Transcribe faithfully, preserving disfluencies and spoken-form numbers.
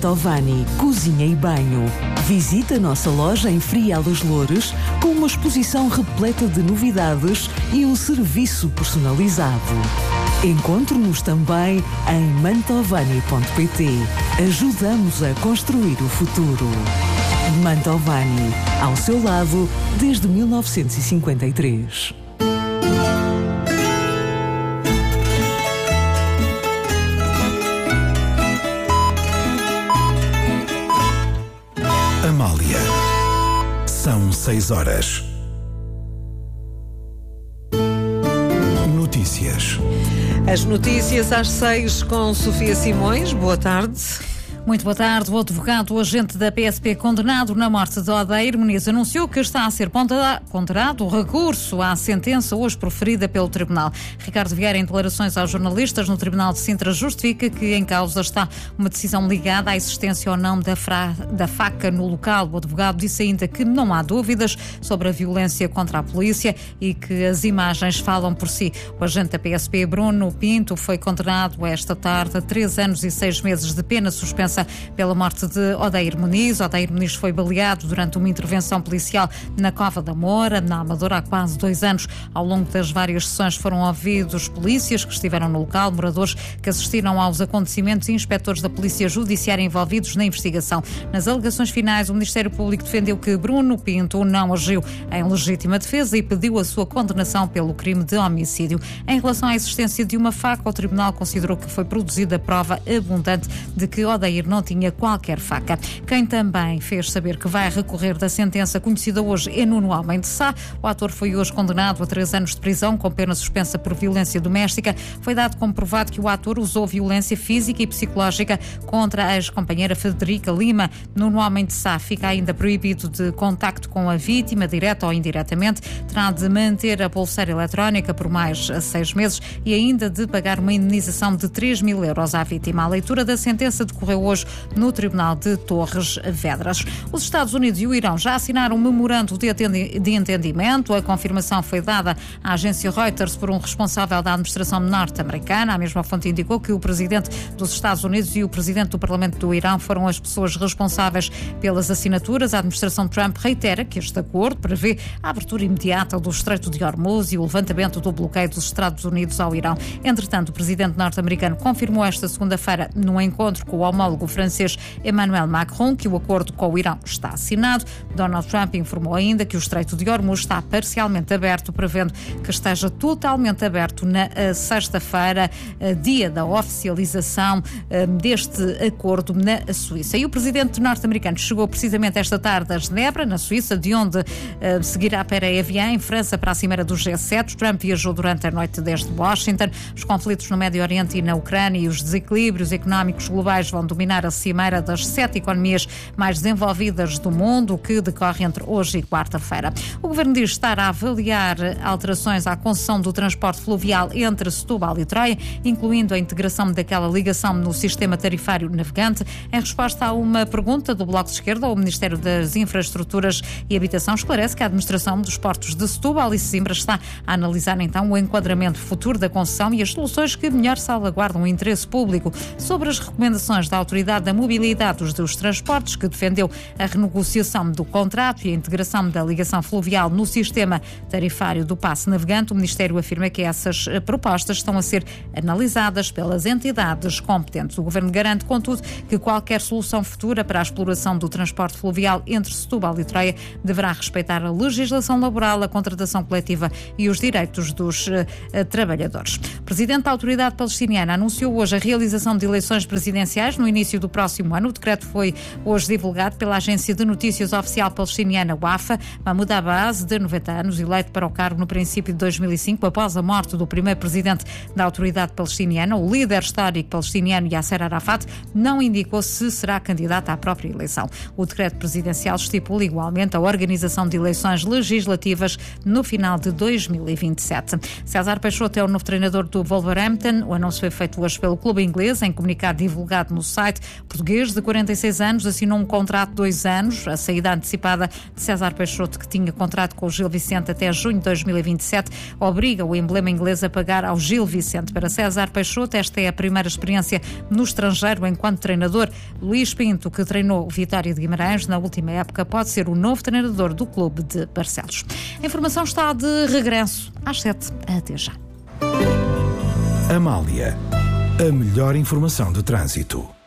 Mantovani, cozinha e banho. Visita a nossa loja em Frial dos Loures com uma exposição repleta de novidades e um serviço personalizado. Encontre-nos também em mantovani ponto pt. Ajudamos a construir o futuro. Mantovani, ao seu lado desde mil novecentos e cinquenta e três. Amália. São seis horas. Notícias. As notícias às seis com Sofia Simões. Boa tarde. Muito boa tarde. O advogado, o agente da P S P condenado na morte de Odair Muniz, anunciou que está a ser ponderado o recurso à sentença hoje proferida pelo Tribunal. Ricardo Vieira, em declarações aos jornalistas no Tribunal de Sintra, justifica que em causa está uma decisão ligada à existência ou não da, fra... da faca no local. O advogado disse ainda que não há dúvidas sobre a violência contra a polícia e que as imagens falam por si. O agente da P S P, Bruno Pinto, foi condenado esta tarde a três anos e seis meses de pena suspensa pela morte de Odair Muniz. Odair Muniz foi baleado durante uma intervenção policial na Cova da Moura, na Amadora, há quase dois anos. Ao longo das várias sessões foram ouvidos polícias que estiveram no local, moradores que assistiram aos acontecimentos e inspectores da Polícia Judiciária envolvidos na investigação. Nas alegações finais, o Ministério Público defendeu que Bruno Pinto não agiu em legítima defesa e pediu a sua condenação pelo crime de homicídio. Em relação à existência de uma faca, o Tribunal considerou que foi produzida prova abundante de que Odair não tinha qualquer faca. Quem também fez saber que vai recorrer da sentença conhecida hoje é Nuno Homem de Sá. O ator foi hoje condenado a três anos de prisão com pena suspensa por violência doméstica. Foi dado como provado que o ator usou violência física e psicológica contra a ex-companheira Frederica Lima. Nuno Homem de Sá fica ainda proibido de contacto com a vítima, direta ou indiretamente. Terá de manter a pulseira eletrónica por mais seis meses e ainda de pagar uma indenização de três mil euros à vítima. A leitura da sentença decorreu hoje no Tribunal de Torres Vedras. Os Estados Unidos e o Irão já assinaram um memorando de, atendi- de entendimento. A confirmação foi dada à agência Reuters por um responsável da administração norte-americana. A mesma fonte indicou que o presidente dos Estados Unidos e o presidente do Parlamento do Irão foram as pessoas responsáveis pelas assinaturas. A administração Trump reitera que este acordo prevê a abertura imediata do Estreito de Hormuz e o levantamento do bloqueio dos Estados Unidos ao Irão. Entretanto, o presidente norte-americano confirmou esta segunda-feira, num encontro com o homólogo francês Emmanuel Macron, que o acordo com o Irão está assinado. Donald Trump informou ainda que o Estreito de Hormuz está parcialmente aberto, prevendo que esteja totalmente aberto na sexta-feira, dia da oficialização deste acordo na Suíça. E o presidente norte-americano chegou precisamente esta tarde a Genebra, na Suíça, de onde seguirá para Evian, em França, para a cimeira do G sete. Trump viajou durante a noite desde Washington. Os conflitos no Médio Oriente e na Ucrânia e os desequilíbrios económicos globais vão dominar a cimeira das sete economias mais desenvolvidas do mundo, que decorre entre hoje e quarta-feira. O Governo diz estar a avaliar alterações à concessão do transporte fluvial entre Setúbal e Troia, incluindo a integração daquela ligação no sistema tarifário navegante. Em resposta a uma pergunta do Bloco de Esquerda, o Ministério das Infraestruturas e Habitação esclarece que a administração dos portos de Setúbal e Sesimbra está a analisar então o enquadramento futuro da concessão e as soluções que melhor salvaguardam o interesse público. Sobre as recomendações da Autoridade da Mobilidade dos Transportes, que defendeu a renegociação do contrato e a integração da ligação fluvial no sistema tarifário do passe navegante, o Ministério afirma que essas propostas estão a ser analisadas pelas entidades competentes. O Governo garante, contudo, que qualquer solução futura para a exploração do transporte fluvial entre Setúbal e Troia deverá respeitar a legislação laboral, a contratação coletiva e os direitos dos uh, trabalhadores. O Presidente da Autoridade Palestiniana anunciou hoje a realização de eleições presidenciais no início do próximo ano. O decreto foi hoje divulgado pela agência de notícias oficial palestiniana Wafa. Mahmoud Abbas, de noventa anos, eleito para o cargo no princípio de dois mil e cinco, após a morte do primeiro presidente da Autoridade Palestiniana, o líder histórico palestiniano Yasser Arafat, não indicou se será candidato à própria eleição. O decreto presidencial estipula igualmente a organização de eleições legislativas no final de dois mil e vinte e sete. César Peixoto é o novo treinador do Wolverhampton. O anúncio foi feito hoje pelo clube inglês em comunicado divulgado no site. sete. O português, de quarenta e seis anos, assinou um contrato de dois anos. A saída antecipada de César Peixoto, que tinha contrato com o Gil Vicente até junho de dois mil e vinte e sete, obriga o emblema inglês a pagar ao Gil Vicente. Para César Peixoto, esta é a primeira experiência no estrangeiro enquanto treinador. Luís Pinto, que treinou o Vitória de Guimarães na última época, pode ser o novo treinador do clube de Barcelos. A informação está de regresso às sete. Até já. Amália, a melhor informação de trânsito.